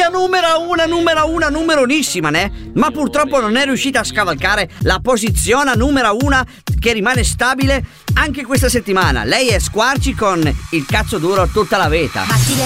mia numero unissima, né? Ma purtroppo non è riuscita a scavalcare la posizione numero 1 che rimane stabile anche questa settimana. Lei è Squarci con Il cazzo duro tutta la vita. Batti le